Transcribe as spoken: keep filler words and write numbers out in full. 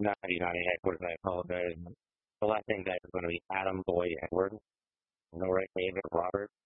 ninety-nine Edwards, I apologize. The last name guy is going to be Adam Boyd Edwards. Nora David Robert.